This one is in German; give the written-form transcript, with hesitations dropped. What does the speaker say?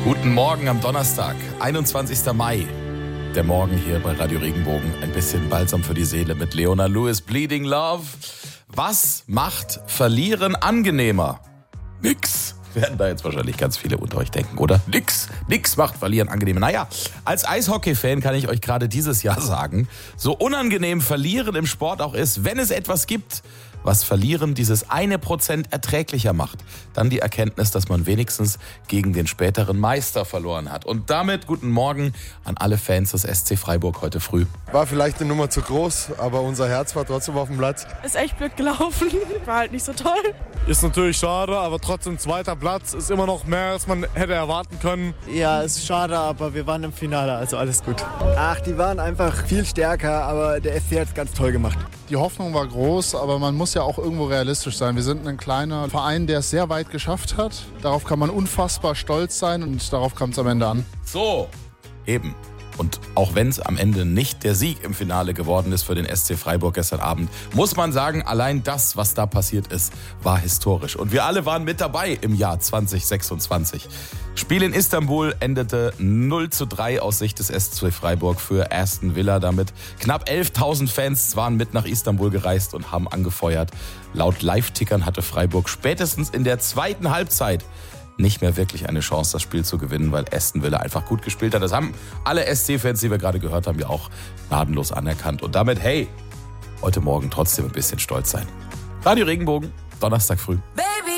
Guten Morgen am Donnerstag, 21. Mai. Der Morgen hier bei Radio Regenbogen. Ein bisschen Balsam für die Seele mit Leona Lewis, Bleeding Love. Was macht Verlieren angenehmer? Nix. Werden da jetzt wahrscheinlich ganz viele unter euch denken, oder? Nix macht Verlieren angenehmer. Naja, als Eishockey-Fan kann ich euch gerade dieses Jahr sagen, so unangenehm Verlieren im Sport auch ist, wenn es etwas gibt, was Verlieren dieses 1% erträglicher macht, dann die Erkenntnis, dass man wenigstens gegen den späteren Meister verloren hat. Und damit guten Morgen an alle Fans des SC Freiburg heute früh. War vielleicht eine Nummer zu groß, aber unser Herz war trotzdem auf dem Platz. Ist echt blöd gelaufen, war halt nicht so toll. Ist natürlich schade, aber trotzdem zweiter Platz ist immer noch mehr, als man hätte erwarten können. Ja, ist schade, aber wir waren im Finale, also alles gut. Ach, die waren einfach viel stärker, aber der SC hat es ganz toll gemacht. Die Hoffnung war groß, aber man muss ja auch irgendwo realistisch sein. Wir sind ein kleiner Verein, der es sehr weit geschafft hat. Darauf kann man unfassbar stolz sein und darauf kam es am Ende an. So, eben. Und auch wenn es am Ende nicht der Sieg im Finale geworden ist für den SC Freiburg gestern Abend, muss man sagen, allein das, was da passiert ist, war historisch. Und wir alle waren mit dabei im Jahr 2026. Spiel in Istanbul endete 0:3 aus Sicht des SC Freiburg für Aston Villa. Damit knapp 11.000 Fans waren mit nach Istanbul gereist und haben angefeuert. Laut Live-Tickern hatte Freiburg spätestens in der zweiten Halbzeit nicht mehr wirklich eine Chance, das Spiel zu gewinnen, weil Aston Villa einfach gut gespielt hat. Das haben alle SC-Fans, die wir gerade gehört haben, ja auch gnadenlos anerkannt. Und damit, hey, heute Morgen trotzdem ein bisschen stolz sein. Radio Regenbogen, Donnerstag früh.